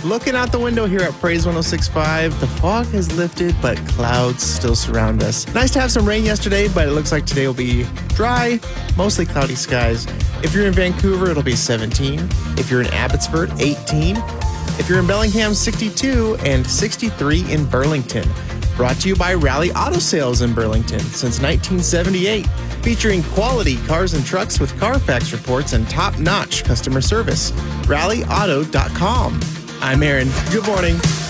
Looking out the window here at Praise 106.5, the fog has lifted, but clouds still surround us. Nice to have some rain yesterday, but it looks like today will be dry, mostly cloudy skies. If you're in Vancouver, it'll be 17. If you're in Abbotsford, 18. If you're in Bellingham, 62, and 63 in Burlington. Brought to you by Rally Auto Sales in Burlington since 1978. Featuring quality cars and trucks with Carfax reports and top-notch customer service. RallyAuto.com. I'm Aaron. Good morning.